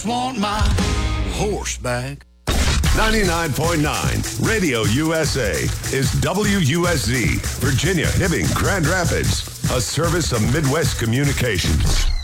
Want my horse back. 99.9 Radio USA is WUSZ, Virginia, Hibbing, Grand Rapids, a service of Midwest Communications.